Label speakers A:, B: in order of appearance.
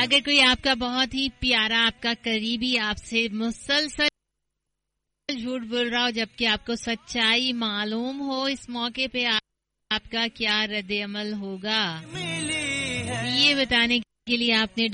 A: अगर कोई आपका बहुत ही प्यारा, आपका करीबी आपसे मुसलसल झूठ बोल रहा हो जबकि आपको सच्चाई मालूम हो, इस मौके पे आपका क्या रद्द अमल होगा, ये बताने के लिए आपने